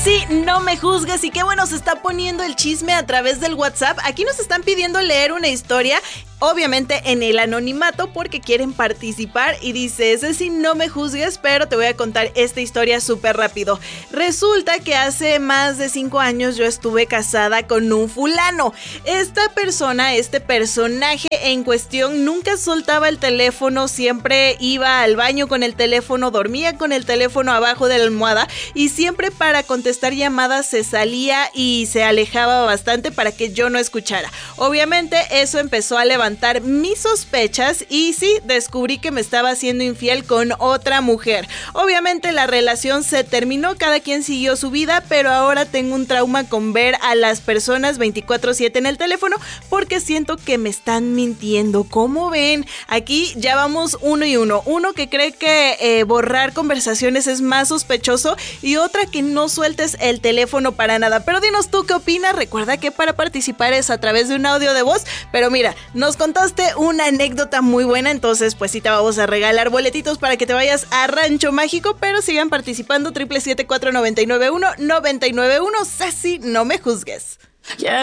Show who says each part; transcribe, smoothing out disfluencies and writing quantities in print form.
Speaker 1: Ceci, no me juzgues. Y qué bueno se está poniendo el chisme a través del WhatsApp. Aquí nos están pidiendo leer una historia, obviamente en el anonimato, porque quieren participar. Y dice: Ceci, no me juzgues, pero te voy a contar esta historia súper rápido. Resulta que hace más de 5 años yo estuve casada con un fulano. Esta persona, este personaje en cuestión, nunca soltaba el teléfono, siempre iba al baño con el teléfono, dormía con el teléfono abajo de la almohada y siempre para contestar llamadas se salía y se alejaba bastante para que yo no escuchara. Obviamente eso empezó a levantar mis sospechas y sí, descubrí que me estaba haciendo infiel con otra mujer. Obviamente la relación se terminó, cada quien siguió su vida, pero ahora tengo un trauma con ver a las personas 24/7 en el teléfono porque siento que me están mintiendo. ¿Cómo ven? Aquí ya vamos uno y uno. Uno que cree que borrar conversaciones es más sospechoso y otra que no sueltes el teléfono para nada. Pero dinos tú qué opinas. Recuerda que para participar es a través de un audio de voz. Pero mira, nos contaste una anécdota muy buena, entonces pues sí te vamos a regalar boletitos para que te vayas a Rancho Mágico, pero sigan participando. 777-499-1991. Ceci, no me juzgues.
Speaker 2: Yeah.